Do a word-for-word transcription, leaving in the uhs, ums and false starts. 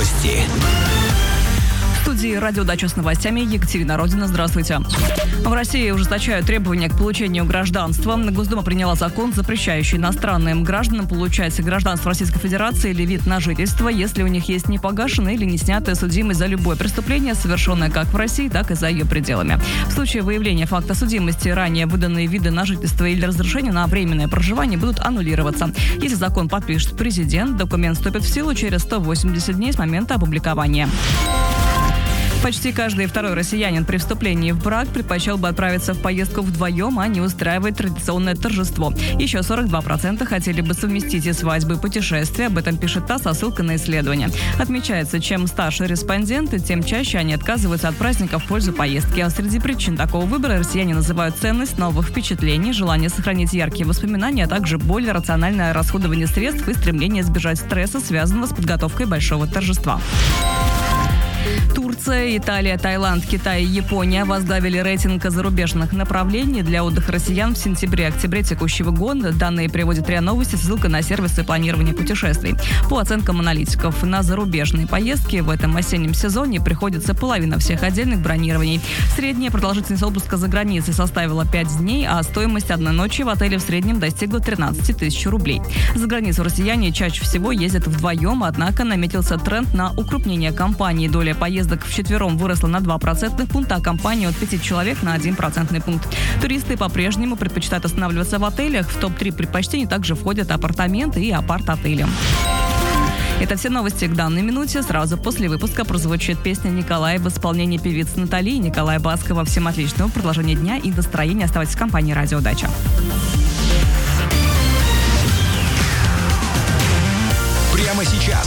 Новости. В студии «Радио Дача» с новостями Екатерина Родина. Здравствуйте. В России ужесточают требования к получению гражданства. Госдума приняла закон, запрещающий иностранным гражданам получать гражданство Российской Федерации или вид на жительство, если у них есть непогашенная или не снятая судимость за любое преступление, совершенное как в России, так и за ее пределами. В случае выявления факта судимости ранее выданные виды на жительство или разрешение на временное проживание будут аннулироваться. Если закон подпишет президент, документ вступит в силу через сто восемьдесят дней с момента опубликования. Почти каждый второй россиянин при вступлении в брак предпочел бы отправиться в поездку вдвоем, а не устраивать традиционное торжество. Еще сорок два процента хотели бы совместить и свадьбу, и путешествия. Об этом пишет ТАСС со ссылкой на исследование. Отмечается, чем старше респонденты, тем чаще они отказываются от праздника в пользу поездки. А среди причин такого выбора россияне называют ценность новых впечатлений, желание сохранить яркие воспоминания, а также более рациональное расходование средств и стремление избежать стресса, связанного с подготовкой большого торжества. Турция, Италия, Таиланд, Китай и Япония возглавили рейтинг зарубежных направлений для отдыха россиян в сентябре-октябре текущего года. Данные приводит РИА Новости, ссылка на сервисы планирования путешествий. По оценкам аналитиков, на зарубежные поездки в этом осеннем сезоне приходится половина всех отдельных бронирований. Средняя продолжительность отпуска за границей составила пять дней, а стоимость одной ночи в отеле в среднем достигла тринадцать тысяч рублей. За границу россияне чаще всего ездят вдвоем, однако наметился тренд на укрупнение компании. Доля поездок вчетвером выросла на два процентных пункта, а компания от пяти человек на один процентный пункт. Туристы по-прежнему предпочитают останавливаться в отелях. В топ три предпочтений также входят апартаменты и апарт-отели. Это все новости к данной минуте. Сразу после выпуска прозвучит песня Николая в исполнении певицы Натали и Николая Баскова. Всем отличного продолжения дня и настроения. Оставайтесь в компании «Радио Дача». Прямо сейчас